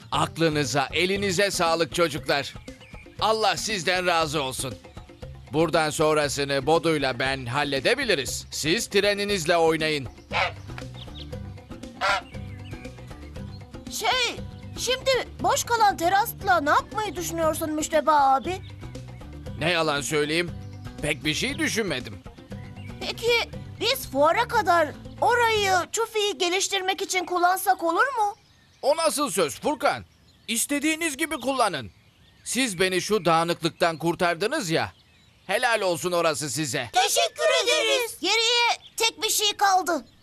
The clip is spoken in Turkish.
Aklınıza, elinize sağlık çocuklar. Allah sizden razı olsun. Buradan sonrasını Bodu'yla ben halledebiliriz. Siz treninizle oynayın. Şimdi boş kalan terasla ne yapmayı düşünüyorsun Müşteba abi? Ne yalan söyleyeyim, pek bir şey düşünmedim. Peki biz fuara kadar orayı, Çufi'yi geliştirmek için kullansak olur mu? O nasıl söz Furkan? İstediğiniz gibi kullanın. Siz beni şu dağınıklıktan kurtardınız ya. Helal olsun orası size. Teşekkür ederiz. Geriye tek bir şey kaldı.